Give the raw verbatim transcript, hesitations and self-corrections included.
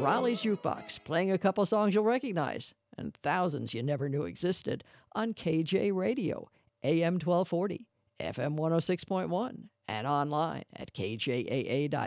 Raleigh's Jukebox, playing a couple songs you'll recognize and thousands you never knew existed on K J Radio, A M twelve forty, F M one oh six point one, and online at K J A A dot